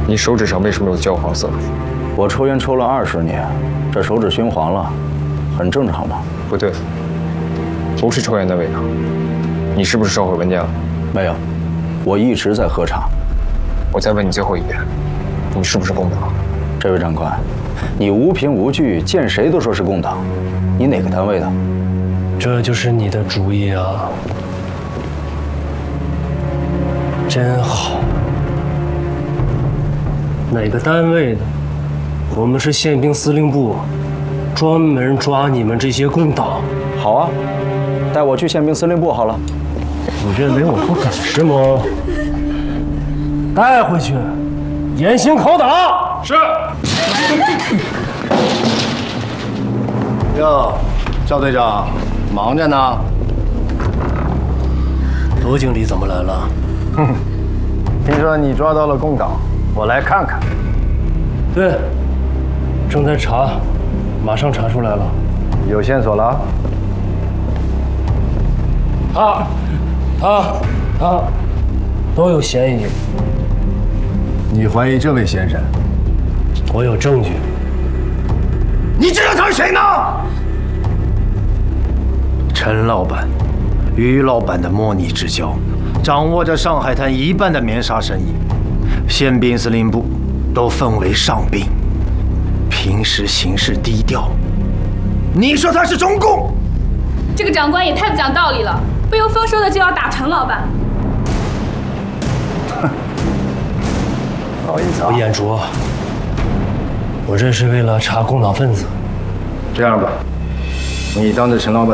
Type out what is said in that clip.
你手指上为什么有焦黄色？ 我抽烟抽了20年，这手指熏黄了，很正常吧？ 不对，不是抽烟的味道。你是不是烧毁文件了？ 没有，我一直在喝茶。 我再问你最后一遍，你是不是共党？ 这位长官，你无凭无据，见谁都说是共党，你哪个单位的？ 这就是你的主意啊！真好。哪个单位的？我们是宪兵司令部，专门抓你们这些共党。 好啊，带我去宪兵司令部好了。 你认为我不敢是吗？带回去，严刑拷打。是。 哟，赵队长，忙着呢。 罗经理怎么来了？ 听说你抓到了共党，我来看看。 对，正在查，马上查出来了。 有线索了？ 他都有嫌疑。 你怀疑这位先生？ 我有证据。 你知道他是谁吗？陈老板，于老板的莫逆之交，掌握着上海滩一半的棉纱生意。宪兵司令部都分为上兵，平时行事低调。你说他是中共？ 这个长官也太不讲道理了，不由分说的就要打陈老板。 不好意思啊， 我眼拙，我这是为了查共党分子。 这样吧，你当着陈老板